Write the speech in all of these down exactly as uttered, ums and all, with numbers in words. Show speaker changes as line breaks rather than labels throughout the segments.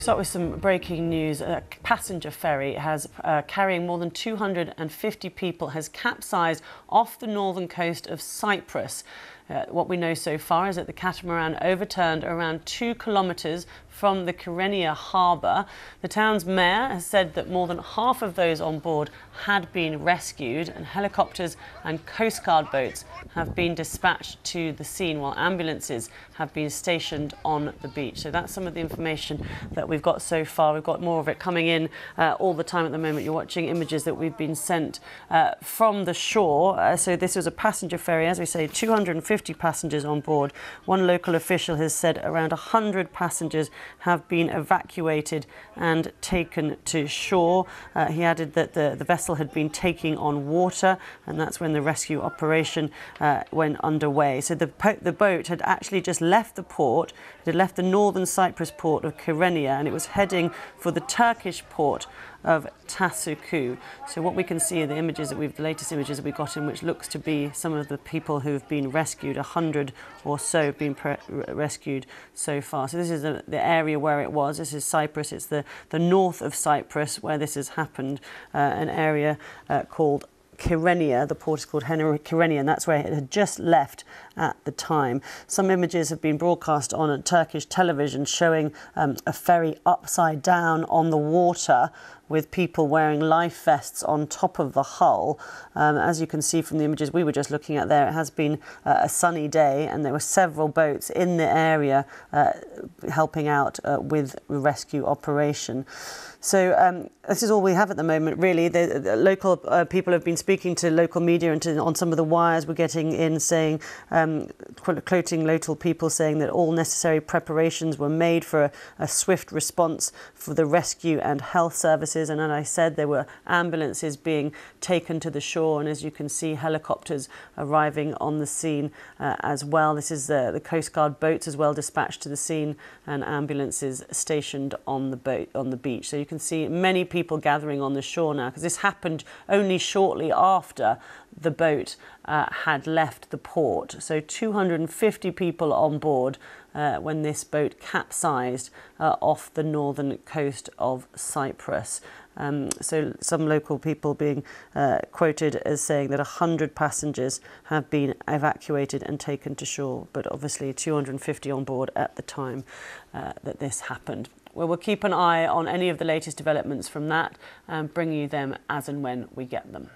Start with some breaking news. A passenger ferry has uh, carrying more than two hundred fifty people has capsized off the northern coast of Cyprus. Uh, what we know so far is that the catamaran overturned around two kilometres from the Kyrenia harbour. The town's mayor has said that more than half of those on board had been rescued, and helicopters and Coast Guard boats have been dispatched to the scene while ambulances have been stationed on the beach. So that's some of the information that we've got so far. We've got more of it coming in uh, all the time at the moment. You're watching images that we've been sent uh, from the shore. Uh, so this was a passenger ferry, as we say, two hundred fifty passengers on board. One local official has said around one hundred passengers have been evacuated and taken to shore. Uh, he added that the, the vessel had been taking on water, and that's when the rescue operation uh, went underway. So the, the boat had actually just left the port. It had left the northern Cyprus port of Kyrenia, and it was heading for the Turkish port of Tasuku. So what we can see in the images that we've, the latest images that we got in, which looks to be some of the people who have been rescued, a hundred or so have been pre rescued so far. So this is the, the area where it was. This is Cyprus. It's the, the north of Cyprus where this has happened, uh, an area uh, called Kyrenia. The port is called Kyrenia, and that's where it had just left at the time. Some images have been broadcast on a Turkish television showing um, a ferry upside down on the water with people wearing life vests on top of the hull. Um, as you can see from the images we were just looking at there, it has been uh, a sunny day, and there were several boats in the area uh, helping out uh, with the rescue operation. So um, this is all we have at the moment, really. The, the local uh, people have been speaking to local media, and to, on some of the wires we're getting in saying, um, quoting local people saying that all necessary preparations were made for a, a swift response for the rescue and health services. And as I said, there were ambulances being taken to the shore, and as you can see, helicopters arriving on the scene uh, as well. This is uh, the Coast Guard boats as well dispatched to the scene, and ambulances stationed on the boat on the beach. So you can see many people gathering on the shore now, because this happened only shortly after the boat uh, had left the port. So two hundred fifty people on board uh, when this boat capsized uh, off the northern coast of Cyprus. Um, so some local people being uh, quoted as saying that one hundred passengers have been evacuated and taken to shore, but obviously two hundred fifty on board at the time uh, that this happened. Well, we'll keep an eye on any of the latest developments from that and bring you them as and when we get them.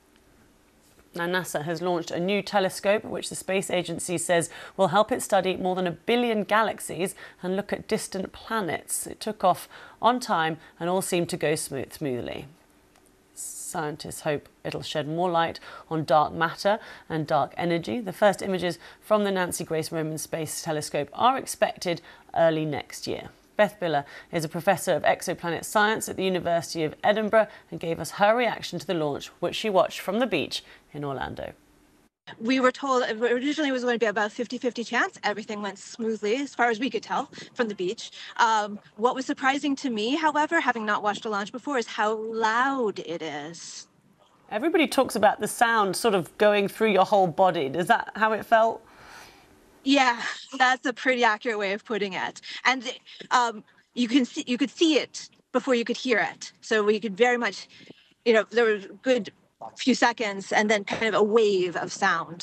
Now, NASA has launched a new telescope which the space agency says will help it study more than a billion galaxies and look at distant planets. It took off on time and all seemed to go smooth, smoothly. Scientists hope it'll shed more light on dark matter and dark energy. The first images from the Nancy Grace Roman Space Telescope are expected early next year. Beth Biller is a professor of exoplanet science at the University of Edinburgh and gave us her reaction to the launch, which she watched from the beach in Orlando.
We were told originally it was going to be about fifty fifty chance. Everything went smoothly as far as we could tell from the beach. Um, what was surprising to me, however, having not watched a launch before, is how loud it is.
Everybody talks about the sound sort of going through your whole body. Is that how it felt?
Yeah, that's a pretty accurate way of putting it. And um, you can see, you could see it before you could hear it. So we could very much, you know, there was a good few seconds and then kind of a wave of sound.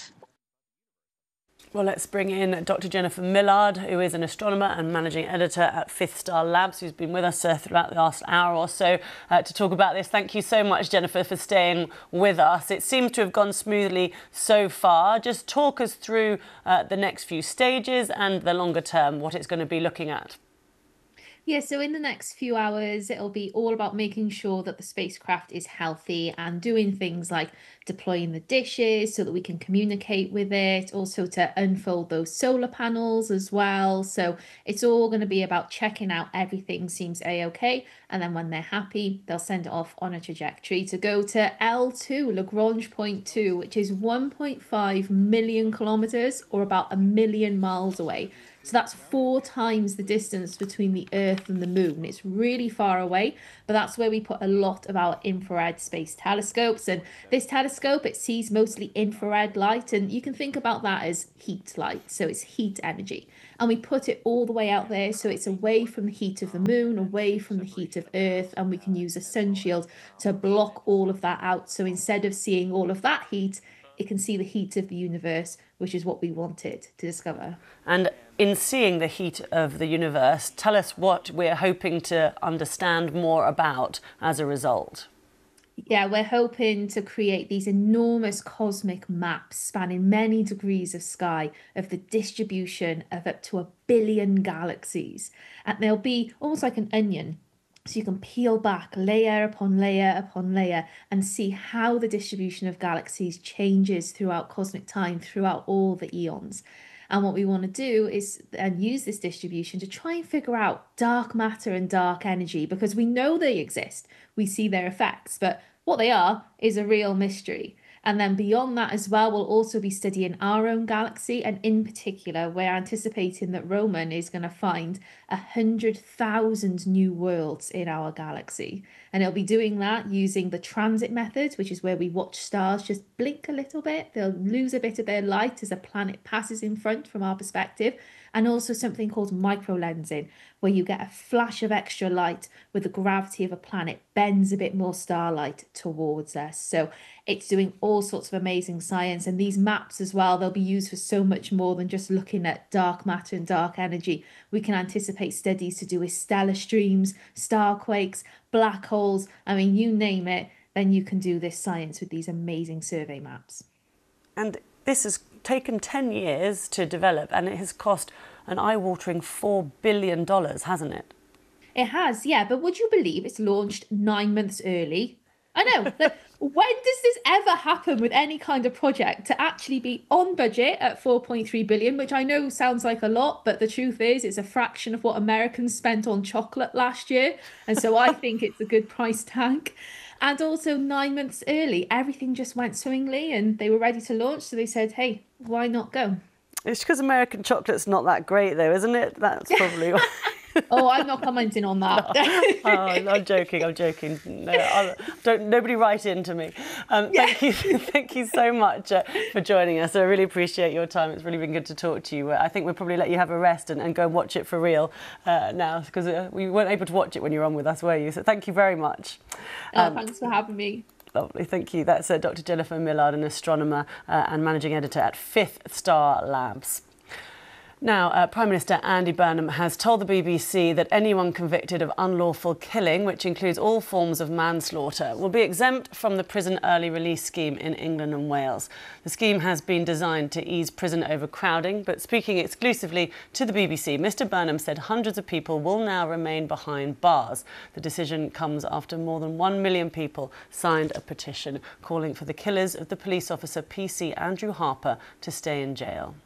Well, let's bring in Doctor Jennifer Millard, who is an astronomer and managing editor at Fifth Star Labs, who's been with us uh, throughout the last hour or so uh, to talk about this. Thank you so much, Jennifer, for staying with us. It seems to have gone smoothly so far. Just talk us through uh, the next few stages and the longer term, what it's going to be looking at.
Yeah, so in the next few hours, it'll be all about making sure that the spacecraft is healthy and doing things like deploying the dishes so that we can communicate with it, also to unfold those solar panels as well. So it's all going to be about checking out everything seems a-okay. And then when they're happy, they'll send it off on a trajectory to go to L two, Lagrange point two, which is one point five million kilometers or about a million miles away. So that's four times the distance between the Earth and the Moon. It's really far away, but that's where we put a lot of our infrared space telescopes. And this telescope, it sees mostly infrared light, and you can think about that as heat light. So it's heat energy. And we put it all the way out there, so it's away from the heat of the Moon, away from the heat of Earth, and we can use a sun shield to block all of that out. So instead of seeing all of that heat, it can see the heat of the universe, which is what we wanted to discover.
And in seeing the heat of the universe, tell us what we're hoping to understand more about as a result.
Yeah, we're hoping to create these enormous cosmic maps spanning many degrees of sky of the distribution of up to a billion galaxies. And they'll be almost like an onion. So you can peel back layer upon layer upon layer and see how the distribution of galaxies changes throughout cosmic time, throughout all the eons. And what we want to do is and use this distribution to try and figure out dark matter and dark energy, because we know they exist. We see their effects, but what they are is a real mystery. And then beyond that as well, we'll also be studying our own galaxy. And in particular, we're anticipating that Roman is going to find one hundred thousand new worlds in our galaxy. And he'll be doing that using the transit method, which is where we watch stars just blink a little bit. They'll lose a bit of their light as a planet passes in front from our perspective. And also something called microlensing, where you get a flash of extra light where the gravity of a planet bends a bit more starlight towards us. So it's doing all sorts of amazing science. And these maps as well, they'll be used for so much more than just looking at dark matter and dark energy. We can anticipate studies to do with stellar streams, starquakes, black holes. I mean, you name it, then you can do this science with these amazing survey maps.
And this has taken ten years to develop, and it has cost an eye-watering four billion dollars, hasn't it?
It has, yeah. But would you believe it's launched nine months early? I know. Like, when does this ever happen with any kind of project to actually be on budget at four point three billion, which I know sounds like a lot, but the truth is it's a fraction of what Americans spent on chocolate last year. And so I think it's a good price tag. And also nine months early, everything just went swimmingly and they were ready to launch. So they said, hey, why not go?
It's because American chocolate's not that great though, isn't it? That's probably why.
Oh, I'm not commenting on that.
No. Oh, I'm joking. I'm joking. No, I'll, don't. Nobody write into me. Um,
Yeah.
Thank you. Thank you so much uh, for joining us. I really appreciate your time. It's really been good to talk to you. Uh, I think we'll probably let you have a rest and, and go and watch it for real uh, now, because uh, we weren't able to watch it when you were on with us, were you? So thank you very much.
Oh,
Um,
thanks for having me.
Lovely, thank you. That's uh, Doctor Jennifer Millard, an astronomer uh, and managing editor at Fifth Star Labs. Now, uh, Prime Minister Andy Burnham has told the B B C that anyone convicted of unlawful killing, which includes all forms of manslaughter, will be exempt from the prison early release scheme in England and Wales. The scheme has been designed to ease prison overcrowding, but speaking exclusively to the B B C, Mr Burnham said hundreds of people will now remain behind bars. The decision comes after more than one million people signed a petition calling for the killers of the police officer P C Andrew Harper to stay in jail.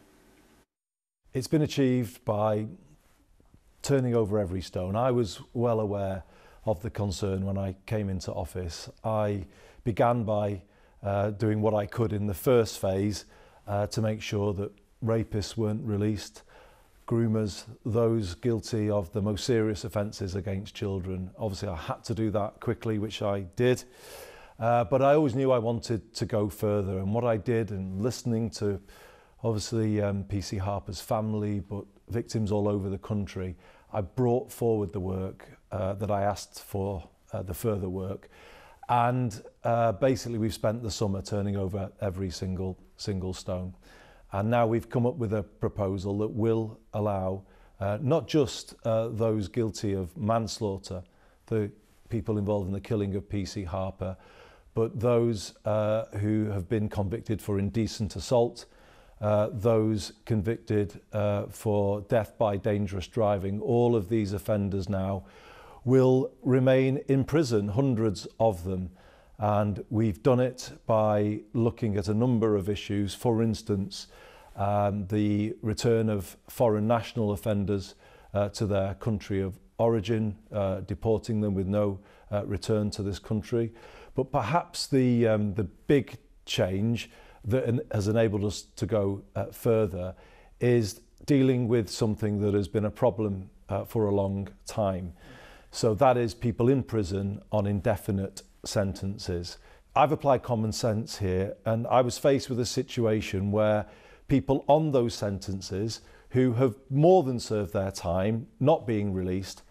It's been achieved by turning over every stone. I was well aware of the concern when I came into office. I began by uh, doing what I could in the first phase uh, to make sure that rapists weren't released, groomers, those guilty of the most serious offences against children. Obviously, I had to do that quickly, which I did. Uh, but I always knew I wanted to go further. And what I did, and listening to obviously um, P C Harper's family, but victims all over the country, I brought forward the work uh, that I asked for, uh, the further work. And uh, basically we've spent the summer turning over every single single stone. And now we've come up with a proposal that will allow uh, not just uh, those guilty of manslaughter, the people involved in the killing of P C Harper, but those uh, who have been convicted for indecent assault, Uh, those convicted uh, for death by dangerous driving. All of these offenders now will remain in prison, hundreds of them. And we've done it by looking at a number of issues. For instance, um, the return of foreign national offenders uh, to their country of origin, uh, deporting them with no uh, return to this country. But perhaps the, um, the big change that has enabled us to go uh, further is dealing with something that has been a problem uh, for a long time. So that is people in prison on indefinite sentences. I've applied common sense here, and I was faced with a situation where people on those sentences who have more than served their time, not being released,